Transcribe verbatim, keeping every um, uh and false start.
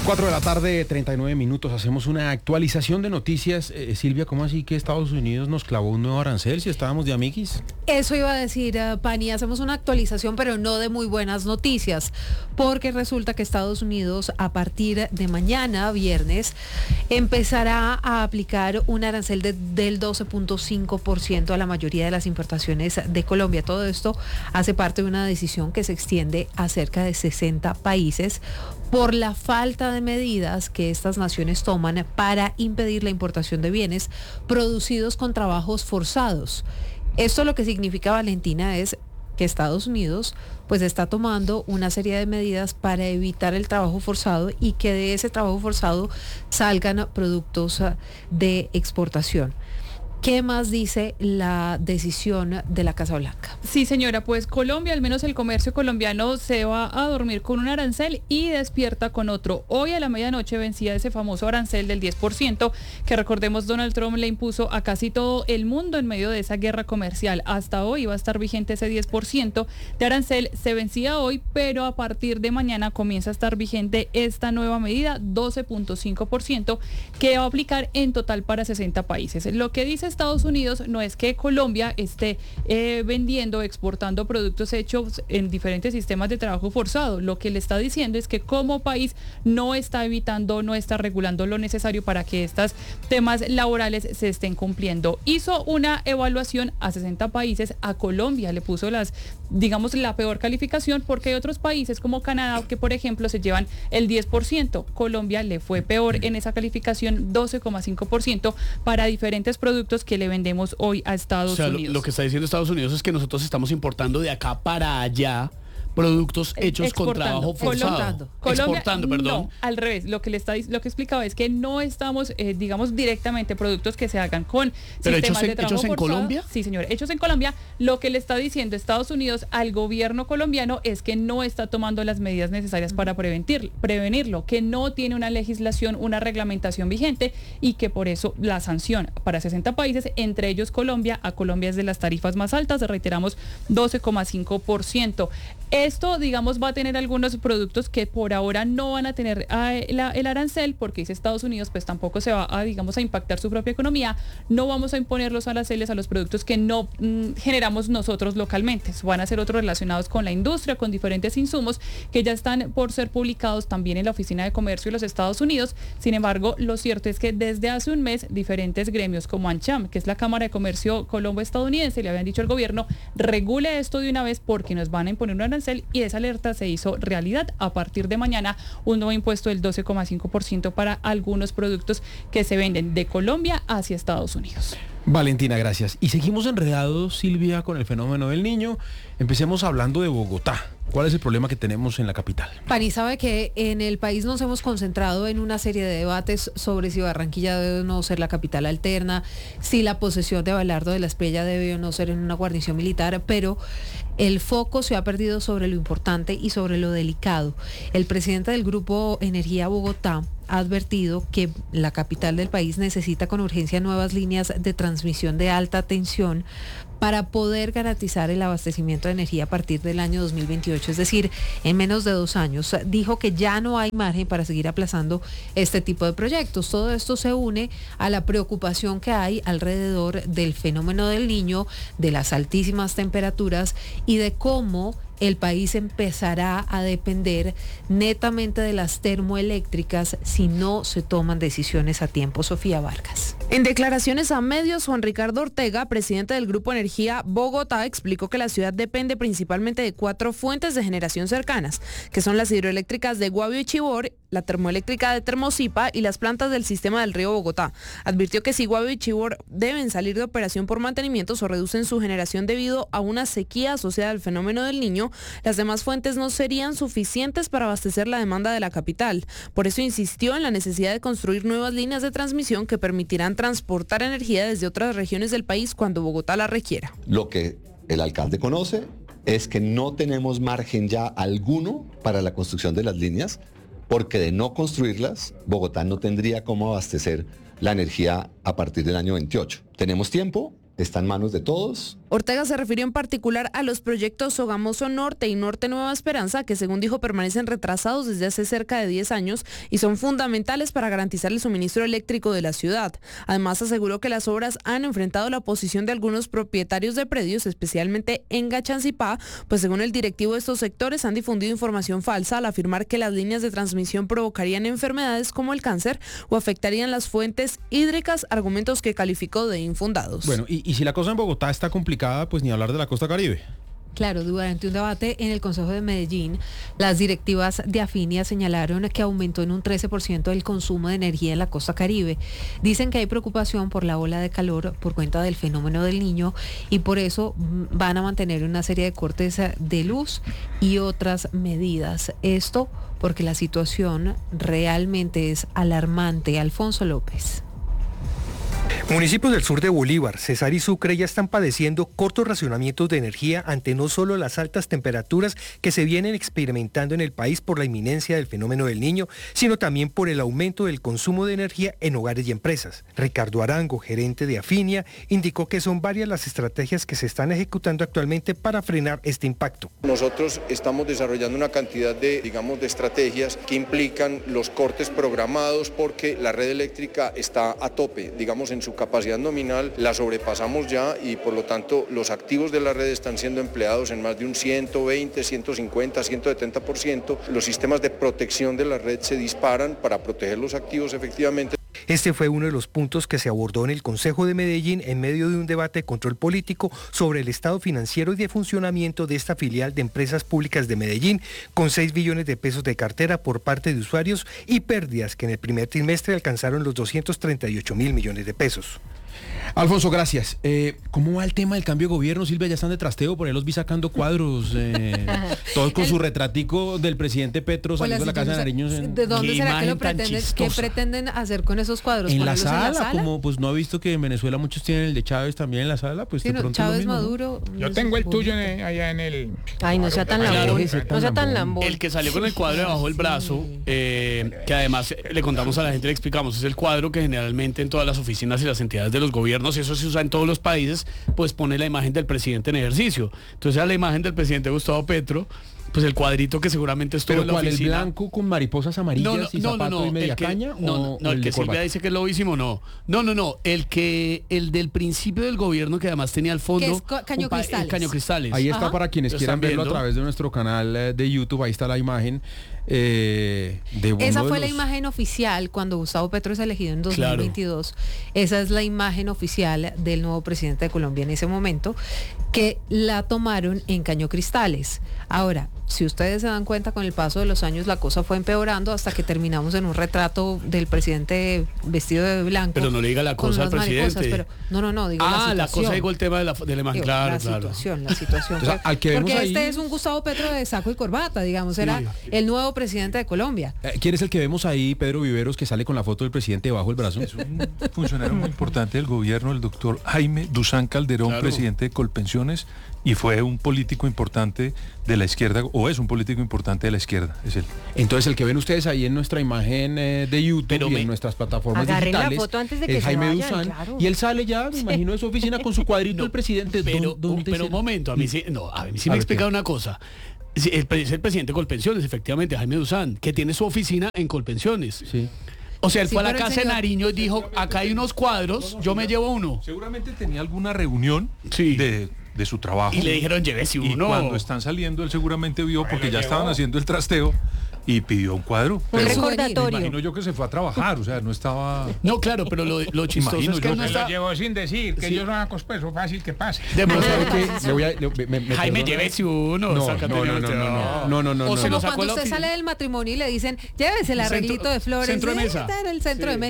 cuatro de la tarde, treinta y nueve minutos, hacemos una actualización de noticias. Eh, Silvia, ¿cómo así que Estados Unidos nos clavó un nuevo arancel si estábamos de amiguis? Eso iba a decir, uh, Pani, hacemos una actualización, pero no de muy buenas noticias, porque resulta que Estados Unidos a partir de mañana, viernes, empezará a aplicar un arancel de, del doce punto cinco por ciento a la mayoría de las importaciones de Colombia. Todo esto hace parte de una decisión que se extiende a cerca de sesenta países por la falta de medidas que estas naciones toman para impedir la importación de bienes producidos con trabajos forzados. Esto lo que significa, Valentina, es que Estados Unidos pues está tomando una serie de medidas para evitar el trabajo forzado y que de ese trabajo forzado salgan productos de exportación. ¿Qué más dice la decisión de la Casa Blanca? Sí, señora, pues Colombia, al menos el comercio colombiano, se va a dormir con un arancel y despierta con otro. Hoy a la medianoche vencía ese famoso arancel del diez por ciento que, recordemos, Donald Trump le impuso a casi todo el mundo en medio de esa guerra comercial. Hasta hoy va a estar vigente ese diez por ciento de arancel, se vencía hoy, pero a partir de mañana comienza a estar vigente esta nueva medida, doce punto cinco por ciento, que va a aplicar en total para sesenta países. Lo que dice Estados Unidos no es que Colombia esté eh, vendiendo, exportando productos hechos en diferentes sistemas de trabajo forzado. Lo que le está diciendo es que como país no está evitando, no está regulando lo necesario para que estos temas laborales se estén cumpliendo. Hizo una evaluación a sesenta países, a Colombia le puso las, digamos, la peor calificación, porque hay otros países como Canadá que, por ejemplo, se llevan el diez por ciento. Colombia le fue peor en esa calificación, doce coma cinco por ciento para diferentes productos que le vendemos hoy a Estados o sea, Unidos. Lo, lo que está diciendo Estados Unidos es que nosotros estamos importando de acá para allá productos hechos con trabajo forzado. Exportando. Colombia, Exportando, perdón. No, al revés. Lo que le está lo que explicaba es que no estamos, eh, digamos, directamente productos que se hagan con ¿Pero sistemas hechos en, de trabajo hechos en forzado. Colombia? Sí, señor, hechos en Colombia. Lo que le está diciendo Estados Unidos al gobierno colombiano es que no está tomando las medidas necesarias para prevenir, prevenirlo, que no tiene una legislación, una reglamentación vigente y que por eso la sanción para sesenta países, entre ellos Colombia, a Colombia es de las tarifas más altas, reiteramos, doce coma cinco por ciento. Esto, digamos, va a tener algunos productos que por ahora no van a tener eh, la, el arancel, porque dice Estados Unidos, pues tampoco se va a, digamos, a impactar su propia economía. No vamos a imponer los aranceles a los productos que no mm, generamos nosotros localmente. Van a ser otros relacionados con la industria, con diferentes insumos que ya están por ser publicados también en la Oficina de Comercio de los Estados Unidos. Sin embargo, lo cierto es que desde hace un mes, diferentes gremios como ANCHAM, que es la Cámara de Comercio colombo-estadounidense, le habían dicho al gobierno, regule esto de una vez porque nos van a imponer un arancel, y esa alerta se hizo realidad. A partir de mañana, un nuevo impuesto del doce coma cinco por ciento para algunos productos que se venden de Colombia hacia Estados Unidos. Valentina, gracias. Y seguimos enredados, Silvia, con el fenómeno del Niño. Empecemos hablando de Bogotá. ¿Cuál es el problema que tenemos en la capital? Pani, sabe que en el país nos hemos concentrado en una serie de debates sobre si Barranquilla debe o no ser la capital alterna, si la posesión de Abelardo de la Espriella debe o no ser en una guarnición militar, pero el foco se ha perdido sobre lo importante y sobre lo delicado. El presidente del Grupo Energía Bogotá ha advertido que la capital del país necesita con urgencia nuevas líneas de transmisión de alta tensión para poder garantizar el abastecimiento de energía a partir del año dos mil veintiocho, es decir, en menos de dos años. Dijo que ya no hay margen para seguir aplazando este tipo de proyectos. Todo esto se une a la preocupación que hay alrededor del fenómeno del Niño, de las altísimas temperaturas y de cómo el país empezará a depender netamente de las termoeléctricas si no se toman decisiones a tiempo. Sofía Vargas. En declaraciones a medios, Juan Ricardo Ortega, presidente del Grupo Energía Bogotá, explicó que la ciudad depende principalmente de cuatro fuentes de generación cercanas, que son las hidroeléctricas de Guavio y Chivor, la termoeléctrica de Termosipa y las plantas del sistema del río Bogotá. Advirtió que si Guavio y Chivor deben salir de operación por mantenimientos o reducen su generación debido a una sequía asociada al fenómeno del Niño, las demás fuentes no serían suficientes para abastecer la demanda de la capital. Por eso insistió en la necesidad de construir nuevas líneas de transmisión que permitirán transportar energía desde otras regiones del país cuando Bogotá la requiera. Lo que el alcalde conoce es que no tenemos margen ya alguno para la construcción de las líneas, porque de no construirlas, Bogotá no tendría cómo abastecer la energía a partir del año veintiocho. Tenemos tiempo, está en manos de todos, Ortega se refirió en particular a los proyectos Sogamoso Norte y Norte Nueva Esperanza, que según dijo permanecen retrasados desde hace cerca de diez años y son fundamentales para garantizar el suministro eléctrico de la ciudad. Además, aseguró que las obras han enfrentado la oposición de algunos propietarios de predios, especialmente en Gachancipá, pues según el directivo de estos sectores han difundido información falsa al afirmar que las líneas de transmisión provocarían enfermedades como el cáncer o afectarían las fuentes hídricas, argumentos que calificó de infundados. Bueno, y, y si la cosa en Bogotá está complicada, pues ni hablar de la costa Caribe. Claro, durante un debate en el Consejo de Medellín, las directivas de Afinia señalaron que aumentó en un trece por ciento el consumo de energía en la costa Caribe. Dicen que hay preocupación por la ola de calor por cuenta del fenómeno del Niño y por eso van a mantener una serie de cortes de luz y otras medidas. Esto porque la situación realmente es alarmante. Alfonso López. Municipios del sur de Bolívar, Cesar y Sucre ya están padeciendo cortos racionamientos de energía ante no solo las altas temperaturas que se vienen experimentando en el país por la inminencia del fenómeno del Niño, sino también por el aumento del consumo de energía en hogares y empresas. Ricardo Arango, gerente de Afinia, indicó que son varias las estrategias que se están ejecutando actualmente para frenar este impacto. Nosotros estamos desarrollando una cantidad de, digamos, de estrategias que implican los cortes programados porque la red eléctrica está a tope, digamos, en su capacidad nominal la sobrepasamos ya y por lo tanto los activos de la red están siendo empleados en más de un ciento veinte, ciento cincuenta, ciento setenta por ciento. Los sistemas de protección de la red se disparan para proteger los activos efectivamente. Este fue uno de los puntos que se abordó en el Consejo de Medellín en medio de un debate de control político sobre el estado financiero y de funcionamiento de esta filial de empresas públicas de Medellín, con seis billones de pesos de cartera por parte de usuarios y pérdidas que en el primer trimestre alcanzaron los doscientos treinta y ocho mil millones de pesos. Alfonso, gracias. Eh, ¿Cómo va el tema del cambio de gobierno, Silvia? Ya están de trasteo, por ahí los vi sacando cuadros, eh, todos con el, su retratico del presidente Petro saliendo de la Casa de Nariño. En... ¿De dónde será que lo pretenden, qué pretenden hacer con esos cuadros? En la, sala, en la sala, como pues no he visto que en Venezuela muchos tienen el de Chávez también en la sala, pues sí, de no, pronto Chávez, es lo mismo, Maduro. ¿no? Yo tengo el tuyo en, allá en el... Ay, no sea tan lambón, no sea tan lambón. El que salió con el cuadro debajo del brazo, eh, que además le contamos a la gente, le explicamos, es el cuadro que generalmente en todas las oficinas y las entidades de los gobiernos, y eso se usa en todos los países, pues pone la imagen del presidente en ejercicio. Entonces a la imagen del presidente Gustavo Petro, pues el cuadrito que seguramente estuvo en la ¿cuál, oficina. ¿El blanco con mariposas amarillas no, no, y zapato no, no, y media que, caña? No, o, no, o el, el que Silvia dice que es lobísimo, no. No, no, no. El que, el del principio del gobierno que además tenía al fondo. Que es caño pa, cristales. El caño cristales. Ahí está. Ajá. Para quienes ¿Lo quieran verlo viendo? a través de nuestro canal eh, de YouTube, ahí está la imagen. Eh, de Esa uno fue de la los... imagen oficial cuando Gustavo Petro es elegido en dos mil veintidós. Claro. Esa es la imagen oficial del nuevo presidente de Colombia en ese momento, que la tomaron en Caño Cristales. Ahora, si ustedes se dan cuenta, con el paso de los años la cosa fue empeorando hasta que terminamos en un retrato del presidente vestido de blanco. Pero no le diga la cosa al presidente. Pero, no, no, no, digo ah, la situación. la cosa, digo el tema de la, de la imagen, digo, claro, la claro. situación, la situación. Entonces, al que porque vemos este ahí... es un Gustavo Petro de saco y corbata, digamos, era sí. el nuevo presidente de Colombia. ¿Quién es el que vemos ahí, Pedro Viveros, que sale con la foto del presidente bajo el brazo? Es un funcionario muy importante del gobierno, el doctor Jaime Duzán Calderón, claro. presidente de Colpensiones, y fue un político importante de la izquierda, o es un político importante de la izquierda, es él. Entonces, el que ven ustedes ahí en nuestra imagen eh, de YouTube Pero y me... en nuestras plataformas digitales, la foto antes de que es Jaime vayan, Duzán, claro. y él sale ya, me imagino, de su oficina con su cuadrito no, el presidente. Pero, ¿Dónde pero un momento, a mí sí, no, a mí sí me explica una cosa. Es el, el presidente de Colpensiones, efectivamente, Jaime Duzán, que tiene su oficina en Colpensiones. Sí. O sea, él sí, fue a la casa señor... de Nariño y dijo, acá hay unos cuadros, no, no, yo me llevo uno. Seguramente tenía alguna reunión sí. de, de su trabajo. Y le dijeron, llévese uno. Y cuando están saliendo, él seguramente vio, porque ya estaban haciendo el trasteo, y pidió un cuadro. Un recordatorio. Me imagino yo que se fue a trabajar, o sea, no estaba... No, claro, pero lo, lo chistoso imagino es que yo, no se está... lo llevó sin decir, que sí. yo no hago peso fácil que pase. De pronto, le voy a, le, me, me Jaime, llévese uno. No, no, no, no, no, no, no, no, no, O no, como no. cuando usted sale del matrimonio y le dicen, llévese el arreglito de flores. Centro de mesa. En el centro de mesa.